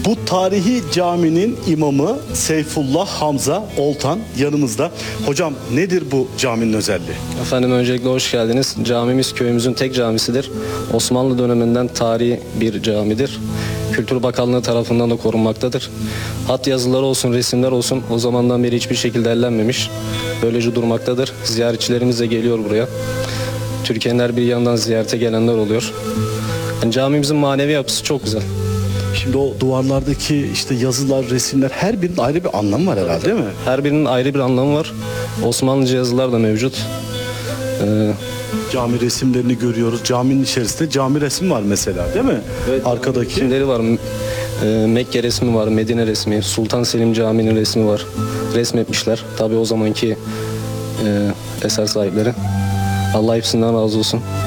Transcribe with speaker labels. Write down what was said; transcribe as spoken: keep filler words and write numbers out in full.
Speaker 1: Bu tarihi caminin imamı Seyfullah Hamza Oltan yanımızda. Hocam nedir bu caminin özelliği?
Speaker 2: Efendim öncelikle hoş geldiniz. Camimiz köyümüzün tek camisidir. Osmanlı döneminden tarihi bir camidir. Kültür Bakanlığı tarafından da korunmaktadır. Hat yazıları olsun, resimler olsun o zamandan beri hiçbir şekilde ellenmemiş. Böylece durmaktadır. Ziyaretçilerimiz de geliyor buraya. Türkiye'nin her bir yanından ziyarete gelenler oluyor. Yani camimizin manevi yapısı çok güzel.
Speaker 1: Şimdi o duvarlardaki işte yazılar, resimler her birinin ayrı bir anlamı var herhalde değil mi?
Speaker 2: Her birinin ayrı bir anlamı var. Osmanlıca yazılar da mevcut. Ee,
Speaker 1: Cami resimlerini görüyoruz. Caminin içerisinde cami resmi var mesela değil mi?
Speaker 2: Evet,
Speaker 1: Arkadaki.
Speaker 2: resimleri var. Ee, Mekke resmi var, Medine resmi, Sultan Selim Camii'nin resmi var. Resmetmişler. Tabii o zamanki e, eser sahipleri. Allah hepsinden razı olsun.